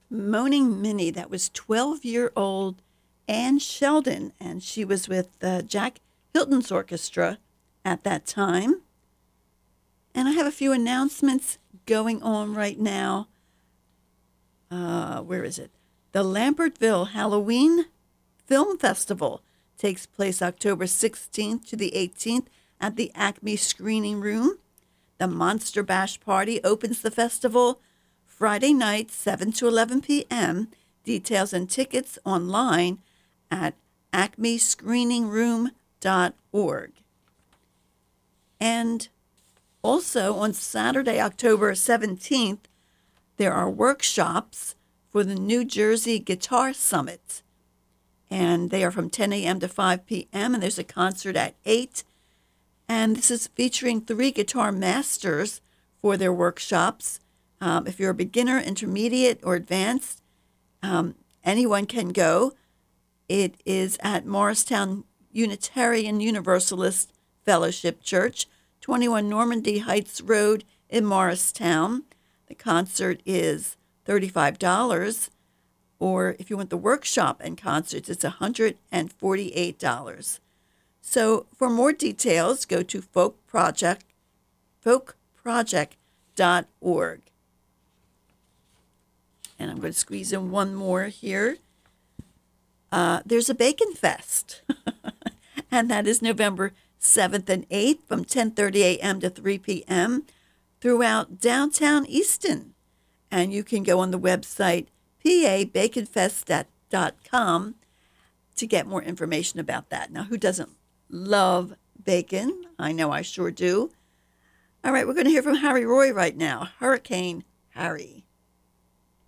Moaning Minnie. That was 12-year-old Anne Sheldon, and she was with Jack Hilton's orchestra at that time. And I have a few announcements going on right now. Where is it? The Lambertville Halloween Film Festival takes place October 16th to the 18th at the Acme Screening Room. The Monster Bash Party opens the festival Friday night, 7 to 11 p.m. Details and tickets online at acmescreeningroom.org. And also on Saturday, October 17th, there are workshops for the New Jersey Guitar Summit. And they are from 10 a.m. to 5 p.m. And there's a concert at 8. And this is featuring 3 guitar masters for their workshops. If you're a beginner, intermediate, or advanced, anyone can go. It is at Morristown Unitarian Universalist Fellowship Church, 21 Normandy Heights Road in Morristown. The concert is $35, or if you want the workshop and concerts, it's $148. So for more details, go to folkproject.org. And I'm going to squeeze in one more here. There's a Bacon Fest, and that is November 7th and 8th from 10:30 a.m. to 3 p.m. throughout downtown Easton. And you can go on the website pabaconfest.com to get more information about that. Now, who doesn't love bacon? I know I sure do. All right, we're going to hear from Harry Roy right now. Hurricane Harry.